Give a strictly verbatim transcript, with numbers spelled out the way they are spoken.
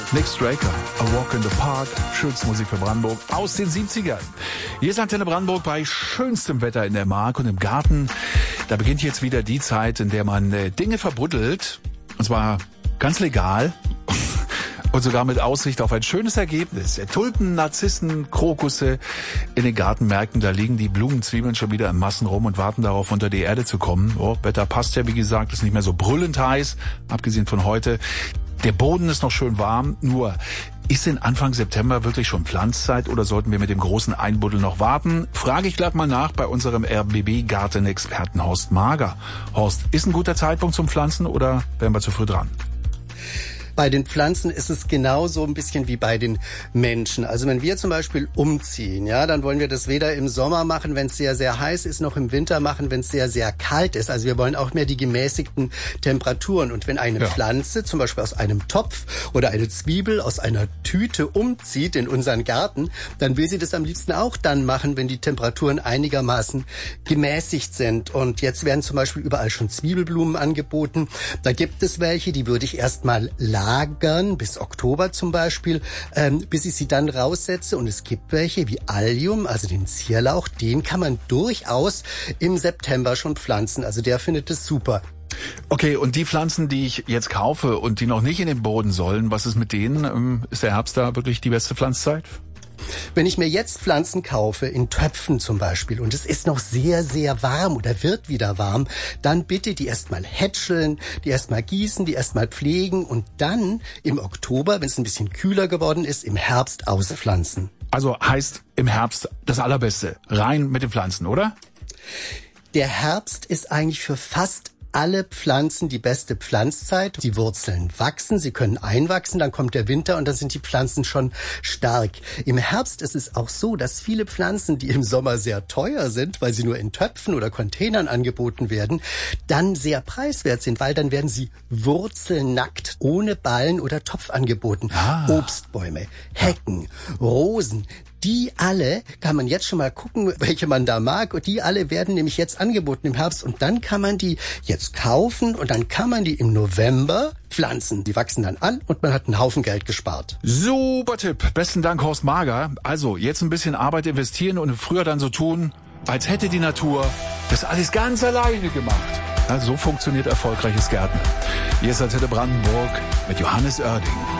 Nick Straker, A Walk in the Park, schönste Musik für Brandenburg aus den siebzigern. Hier ist Antenne Brandenburg bei schönstem Wetter in der Mark und im Garten. Da beginnt jetzt wieder die Zeit, in der man äh, Dinge verbuddelt, und zwar ganz legal und sogar mit Aussicht auf ein schönes Ergebnis. Tulpen, Narzissen, Krokusse in den Gartenmärkten, da liegen die Blumenzwiebeln schon wieder in Massen rum und warten darauf, unter die Erde zu kommen. Oh, Wetter passt ja, wie gesagt, ist nicht mehr so brüllend heiß, abgesehen von heute. Der Boden ist noch schön warm, nur ist denn Anfang September wirklich schon Pflanzzeit oder sollten wir mit dem großen Einbuddeln noch warten? Frage ich gleich mal nach bei unserem R B B-Gartenexperten Horst Mager. Horst, ist ein guter Zeitpunkt zum Pflanzen oder wären wir zu früh dran? Bei den Pflanzen ist es genauso ein bisschen wie bei den Menschen. Also wenn wir zum Beispiel umziehen, ja, dann wollen wir das weder im Sommer machen, wenn es sehr, sehr heiß ist, noch im Winter machen, wenn es sehr, sehr kalt ist. Also wir wollen auch mehr die gemäßigten Temperaturen. Und wenn eine ja. Pflanze zum Beispiel aus einem Topf oder eine Zwiebel aus einer Tüte umzieht in unseren Garten, dann will sie das am liebsten auch dann machen, wenn die Temperaturen einigermaßen gemäßigt sind. Und jetzt werden zum Beispiel überall schon Zwiebelblumen angeboten. Da gibt es welche, die würde ich erstmal lagern, bis Oktober zum Beispiel, ähm, bis ich sie dann raussetze. Und es gibt welche wie Allium, also den Zierlauch, den kann man durchaus im September schon pflanzen. Also der findet es super. Okay, und die Pflanzen, die ich jetzt kaufe und die noch nicht in den Boden sollen, was ist mit denen? Ähm, ist der Herbst da wirklich die beste Pflanzzeit? Wenn ich mir jetzt Pflanzen kaufe, in Töpfen zum Beispiel, und es ist noch sehr, sehr warm oder wird wieder warm, dann bitte die erstmal hätscheln, die erstmal gießen, die erstmal pflegen und dann im Oktober, wenn es ein bisschen kühler geworden ist, im Herbst auspflanzen. Also heißt im Herbst das Allerbeste. Rein mit den Pflanzen, oder? Der Herbst ist eigentlich für fast alle Pflanzen die beste Pflanzzeit. Die Wurzeln wachsen, sie können einwachsen, dann kommt der Winter und dann sind die Pflanzen schon stark. Im Herbst ist es auch so, dass viele Pflanzen, die im Sommer sehr teuer sind, weil sie nur in Töpfen oder Containern angeboten werden, dann sehr preiswert sind, weil dann werden sie wurzelnackt, ohne Ballen oder Topf angeboten. Ah. Obstbäume, Hecken, Rosen, die alle kann man jetzt schon mal gucken, welche man da mag. Und die alle werden nämlich jetzt angeboten im Herbst. Und dann kann man die jetzt kaufen und dann kann man die im November pflanzen. Die wachsen dann an und man hat einen Haufen Geld gespart. Super Tipp. Besten Dank, Horst Mager. Also jetzt ein bisschen Arbeit investieren und früher dann so tun, als hätte die Natur das alles ganz alleine gemacht. Ja, so funktioniert erfolgreiches Gärtnen. Hier ist Antenne Brandenburg mit Johannes Oerding.